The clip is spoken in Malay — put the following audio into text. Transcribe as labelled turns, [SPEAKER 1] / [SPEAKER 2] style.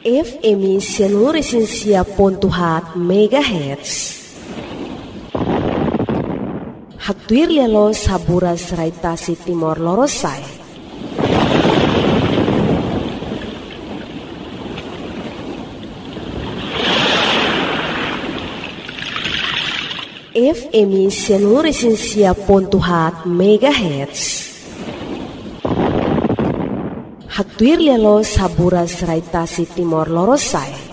[SPEAKER 1] FM Sianuresinsia.4 MHz. Hatuir lelo saburas raitasi Timor Lorosai. FM Sianuresinsia.4 MHz. Hatuir lelo saburas raitasi Timor Lorosai.